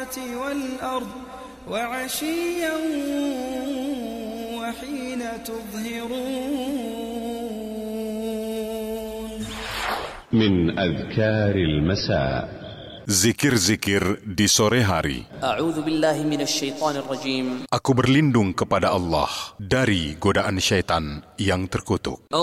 السماوات والأرض وعشيا وحين تظهرون. من أذكار المساء. Zikir-zikir di sore hari. A'udzu billahi minasyaitonir rajim. Aku berlindung kepada Allah dari godaan syaitan yang terkutuk.